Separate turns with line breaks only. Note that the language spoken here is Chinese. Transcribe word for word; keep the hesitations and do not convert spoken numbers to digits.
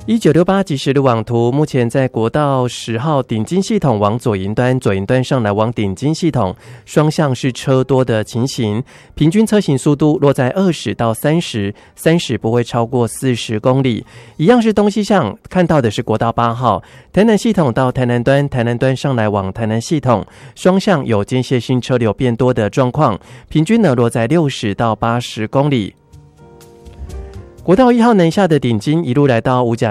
一九六八即时路网图，目前在国道十号顶金系统往左营端，左营端上来往顶金系统，双向是车多的情形，平均车行速度落在二十到三十，三十不会超过四十公里。一样是东西向，看到的是国道八号，台南系统到台南端，台南端上来往台南系统，双向有间歇性车流变多的状况，平均呢落在六十到八十公里。国道一号南下的顶金一路来到五甲